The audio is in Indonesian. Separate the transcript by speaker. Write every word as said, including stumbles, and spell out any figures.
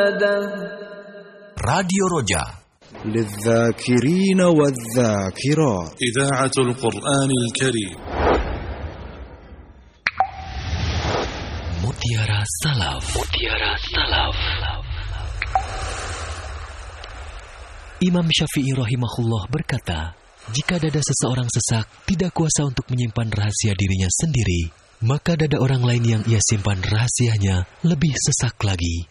Speaker 1: Radio Roja
Speaker 2: للذاكرين والذاكرات
Speaker 3: إذاعة القرآن الكريم
Speaker 1: Mutiara Salaf. Mutiara Salaf. Imam Syafi'i rahimahullah berkata, jika dada seseorang sesak, tidak kuasa untuk menyimpan rahasia dirinya sendiri, maka dada orang lain yang ia simpan rahasianya lebih sesak lagi.